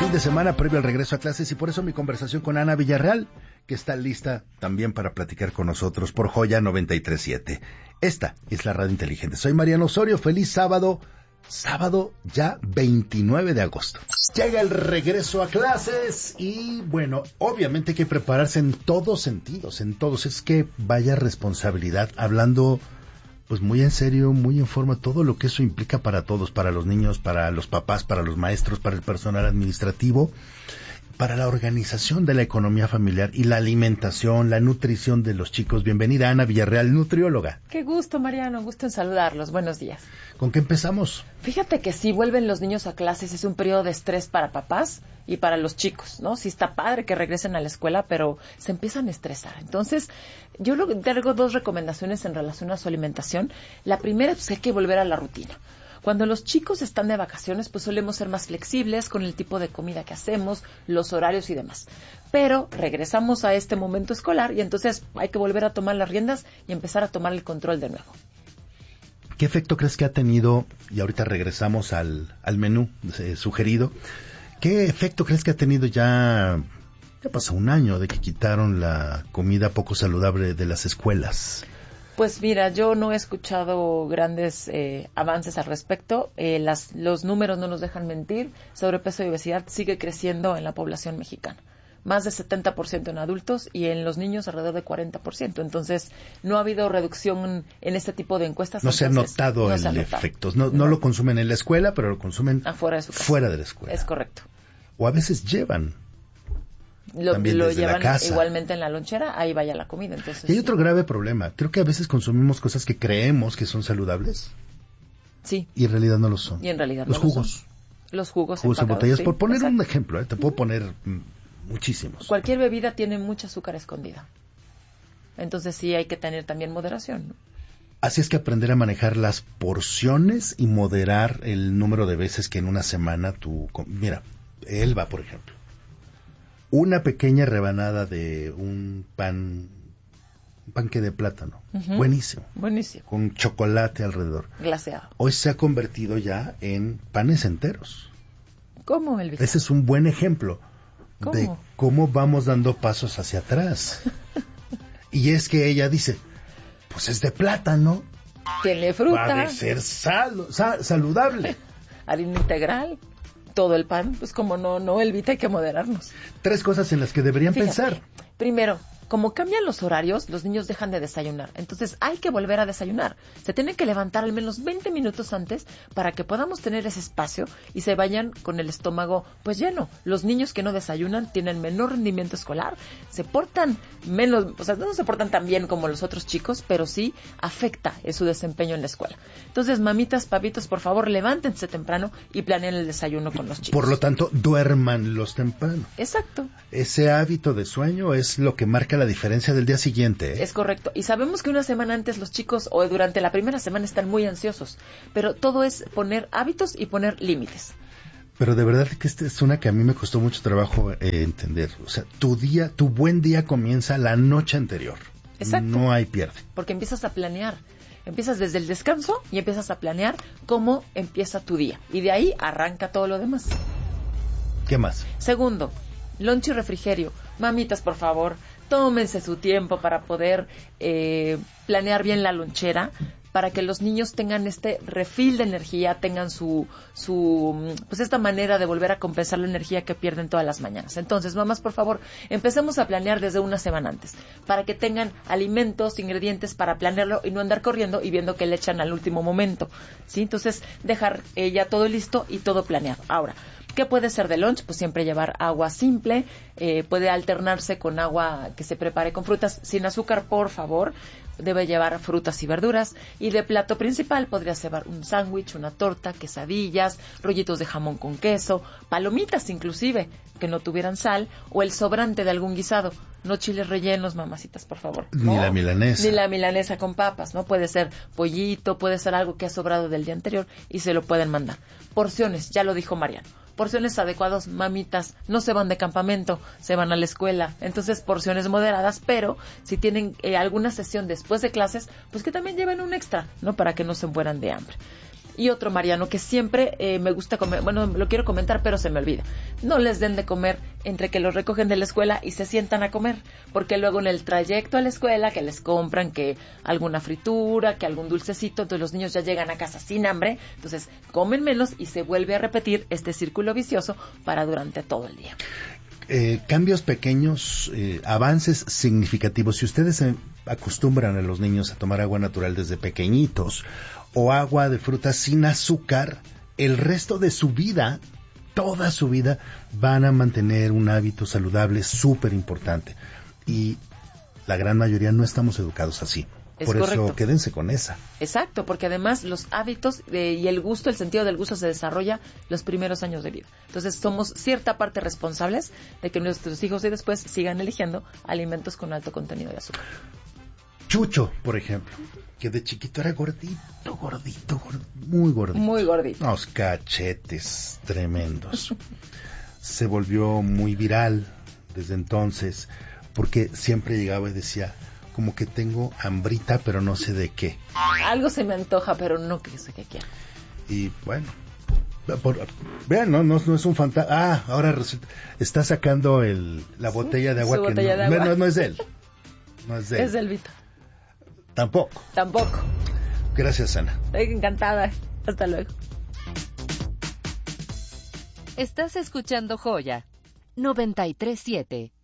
fin de semana previo al regreso a clases y por eso mi conversación con Ana Villarreal, que está lista también para platicar con nosotros por Joya 93.7. Esta es la Radio Inteligente. Soy Mariano Osorio, feliz sábado ya 29 de agosto. Llega el regreso a clases y bueno, obviamente hay que prepararse en todos sentidos, en todos. Es que vaya responsabilidad, hablando pues muy en serio, muy en forma, todo lo que eso implica para todos, para los niños, para los papás, para los maestros, para el personal administrativo, para la organización de la economía familiar y la alimentación, la nutrición de los chicos. Bienvenida Ana Villarreal, nutrióloga. Qué gusto, Mariano, gusto en saludarlos. Buenos días. ¿Con qué empezamos? Fíjate que si vuelven los niños a clases es un periodo de estrés para papás y para los chicos, ¿no? Sí está padre que regresen a la escuela, pero se empiezan a estresar. Entonces, yo traigo 2 recomendaciones en relación a su alimentación. La primera es que hay que volver a la rutina. Cuando los chicos están de vacaciones, pues solemos ser más flexibles con el tipo de comida que hacemos, los horarios y demás. Pero regresamos a este momento escolar y entonces hay que volver a tomar las riendas y empezar a tomar el control de nuevo. ¿Qué efecto crees que ha tenido, y ahorita regresamos al menú sugerido, qué efecto crees que ha tenido ya pasó un año de que quitaron la comida poco saludable de las escuelas? Pues mira, yo no he escuchado grandes avances al respecto. Los números no nos dejan mentir. Sobrepeso y obesidad sigue creciendo en la población mexicana. Más de 70% en adultos y en los niños alrededor de 40%. Entonces, no ha habido reducción en este tipo de encuestas. No se ha notado el efecto. No lo consumen en la escuela, pero lo consumen afuera de su casa. Fuera de la escuela. Es correcto. O a veces llevan. Lo llevan igualmente en la lonchera, ahí vaya la comida. Entonces, y hay otro grave problema. Creo que a veces consumimos cosas que creemos que son saludables. Sí. Y en realidad no lo son. Y en realidad los no jugos. Lo son. Los jugos en botellas. Sí, por poner exacto. un ejemplo, te puedo poner muchísimos. Cualquier bebida tiene mucha azúcar escondida. Entonces sí hay que tener también moderación, ¿no? Así es que aprender a manejar las porciones y moderar el número de veces que en una semana Mira, Elba, por ejemplo. Una pequeña rebanada de un panque de plátano. Uh-huh. Buenísimo. Buenísimo. Con chocolate alrededor. Glaseado. Hoy se ha convertido ya en panes enteros. ¿Cómo, Elvita? Ese es un buen ejemplo de cómo vamos dando pasos hacia atrás. Y es que ella dice, pues es de plátano. Tiene fruta. Va a ser saludable. Harina integral. Todo el pan, pues como no, Elvita, hay que moderarnos. 3 cosas en las que deberían pensar. Primero, como cambian los horarios, los niños dejan de desayunar. Entonces hay que volver a desayunar. Se tienen que levantar al menos 20 minutos antes para que podamos tener ese espacio y se vayan con el estómago pues lleno. Los niños que no desayunan tienen menor rendimiento escolar, se portan menos, o sea, no se portan tan bien como los otros chicos, pero sí afecta su desempeño en la escuela. Entonces, mamitas, papitos, por favor, levántense temprano y planeen el desayuno con los chicos. Por lo tanto, duérmanlos temprano. Exacto. Ese hábito de sueño es lo que marca la diferencia del día siguiente, ¿eh? Es correcto. Y sabemos que una semana antes los chicos o durante la primera semana están muy ansiosos, pero todo es poner hábitos y poner límites. Pero de verdad que esta es una que a mí me costó mucho trabajo entender. O sea, tu buen día comienza la noche anterior. Exacto. No hay pierde. Porque empiezas a planear. Empiezas desde el descanso y empiezas a planear cómo empieza tu día. Y de ahí arranca todo lo demás. ¿Qué más? Segundo, lonche y refrigerio. Mamitas, por favor, tómense su tiempo para poder planear bien la lonchera, para que los niños tengan este refill de energía, tengan pues esta manera de volver a compensar la energía que pierden todas las mañanas. Entonces, mamás, por favor, empecemos a planear desde una semana antes, para que tengan alimentos, ingredientes para planearlo y no andar corriendo y viendo que le echan al último momento, ¿sí? Entonces, dejar ya todo listo y todo planeado. Ahora, ¿qué puede ser de lunch? Pues siempre llevar agua simple, puede alternarse con agua que se prepare con frutas sin azúcar, por favor. Debe llevar frutas y verduras. Y de plato principal podría llevar un sándwich, una torta, quesadillas, rollitos de jamón con queso, palomitas inclusive, que no tuvieran sal, o el sobrante de algún guisado. No chiles rellenos, mamacitas, por favor. Ni la milanesa. Ni la milanesa con papas, ¿no? Puede ser pollito, puede ser algo que ha sobrado del día anterior y se lo pueden mandar. Porciones, ya lo dijo Mariano. Porciones adecuadas, mamitas, no se van de campamento, se van a la escuela. Entonces, porciones moderadas, pero si tienen alguna sesión después de clases, pues que también lleven un extra, ¿no? Para que no se mueran de hambre. Y otro, Mariano, que siempre me gusta comer, bueno, lo quiero comentar, pero se me olvida. No les den de comer entre que los recogen de la escuela y se sientan a comer, porque luego en el trayecto a la escuela que les compran que alguna fritura, que algún dulcecito, entonces los niños ya llegan a casa sin hambre, entonces comen menos y se vuelve a repetir este círculo vicioso para durante todo el día. Cambios pequeños, avances significativos. Si ustedes acostumbran a los niños a tomar agua natural desde pequeñitos o agua de frutas sin azúcar, el resto de su vida, toda su vida, van a mantener un hábito saludable súper importante. Y la gran mayoría no estamos educados así. Por eso quédense con esa. Exacto, porque además los hábitos y el gusto, el sentido del gusto se desarrolla los primeros años de vida. Entonces somos cierta parte responsables de que nuestros hijos y después sigan eligiendo alimentos con alto contenido de azúcar. Chucho, por ejemplo, que de chiquito era gordito, muy gordito. Muy gordito. Unos cachetes tremendos. Se volvió muy viral desde entonces, porque siempre llegaba y decía, como que tengo hambrita, pero no sé de qué. Algo se me antoja, pero no sé qué quiero. Y bueno, vean, no es un fantasma. Ah, ahora resulta, está sacando la botella de agua que botella de agua. No es de él. No es de él. Es del Vito. Tampoco. Gracias, Ana. Estoy encantada. Hasta luego. Estás escuchando Joya 93.7.